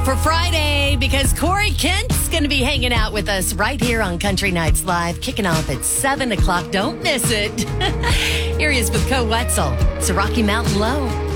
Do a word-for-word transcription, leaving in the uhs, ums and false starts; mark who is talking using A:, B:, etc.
A: excited for Friday because Corey Kent's going to be hanging out with us right here on Country Nights Live, kicking off at seven o'clock. Don't miss it. Here he is with Co Wetzel. It's a Rocky Mountain Low.